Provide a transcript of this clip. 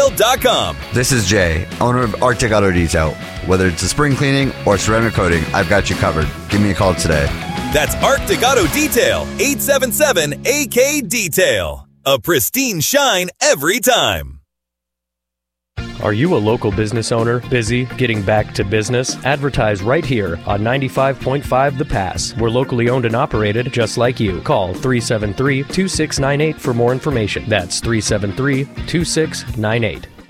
ArcticAutoDetail.com. This is Jay, owner of Arctic Auto Detail. Whether it's a spring cleaning or ceramic coating, I've got you covered. Give me a call today. That's Arctic Auto Detail, 877-AK-DETAIL. A pristine shine every time. Are you a local business owner busy getting back to business? Advertise right here on 95.5 The Pass. We're locally owned and operated just like you. Call 373-2698 for more information. That's 373-2698.